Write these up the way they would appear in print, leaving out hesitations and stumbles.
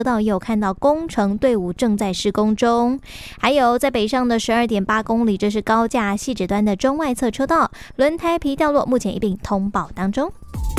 道也有看到工程队伍正在施工中。还有在北上的12.8公里，这是高架汐止端的中外侧车道，轮胎皮掉落，目前一并通报当中。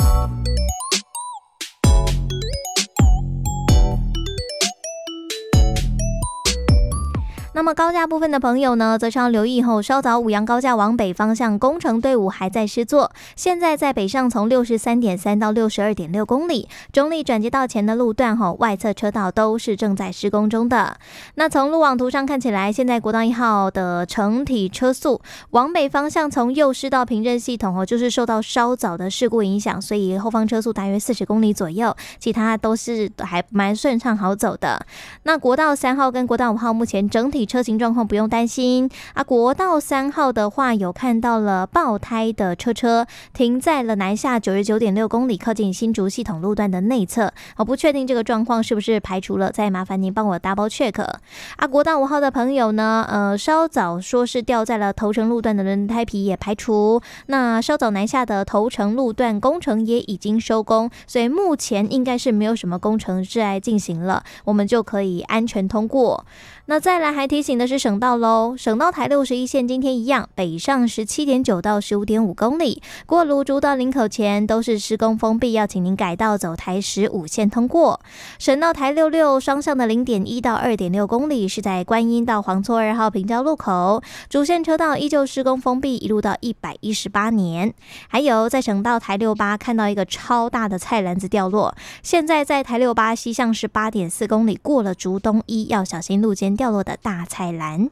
那么高架部分的朋友呢，则是要留意后，稍早五杨高架往北方向工程队伍还在施作，现在在北上从63.3到62.6公里，中立转接道前的路段外侧车道都是正在施工中的。那从路网图上看起来，现在国道1号的整体车速往北方向从右师到平镇系统就是受到稍早的事故影响，所以后方车速大约40公里左右，其他都是还蛮顺畅好走的。那国道3号跟国道5号目前整体车型状况不用担心啊。国道3号的话，有看到了爆胎的车停在了南下99.6公里，靠近新竹系统路段的内侧。我不确定这个状况是不是排除了，再麻烦您帮我 double check 啊。国道5号的朋友呢，稍早说是掉在了头城路段的轮胎皮也排除。那稍早南下的头城路段工程也已经收工，所以目前应该是没有什么工程在进行了，我们就可以安全通过。那再来还提醒的是省道咯，省道台61线今天一样，北上17.9到15.5公里，过芦竹到林口前都是施工封闭，要请您改道走台15线通过。省道台66双向的0.1到2.6公里是在观音到黄厝2号平交路口，主线车道依旧施工封闭，一路到118年。还有在省道台68看到一个超大的菜篮子掉落，现在在台68西向是8.4公里，过了竹东1要小心路肩掉落的大菜篮。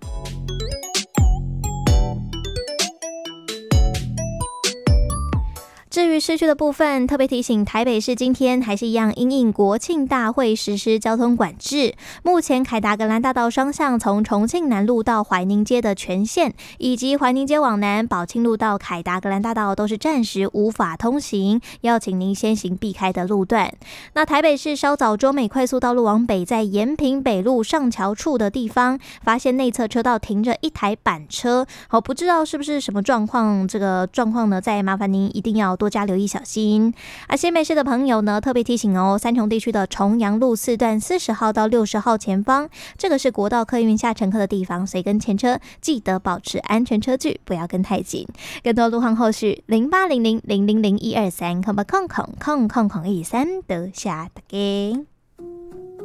至于市区的部分，特别提醒台北市今天还是一样因应国庆大会实施交通管制。目前凯达格兰大道双向从重庆南路到怀宁街的全线，以及怀宁街往南宝庆路到凯达格兰大道都是暂时无法通行，要请您先行避开的路段。那台北市稍早中美快速道路往北，在延平北路上桥处的地方，发现内侧车道停着一台板车，不知道是不是什么状况，这个状况呢，再麻烦您一定要多加留意小心。新北市的朋友呢，特别提醒三重地区的重阳路4段40号到60号前方，这个是国道客运下乘客的地方，所以跟前车记得保持安全车距，不要跟太紧。更多路况后续0800000123，空空空空空空13，多谢大家。